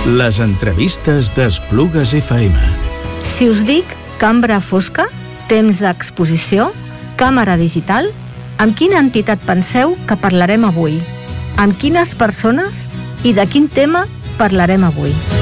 Les entrevistes d'Esplugues FM. Si us dic cambra fosca, temps d'exposició, càmera digital, amb quina entitat penseu que parlarem avui? Amb quines persones i de quin tema parlarem avui?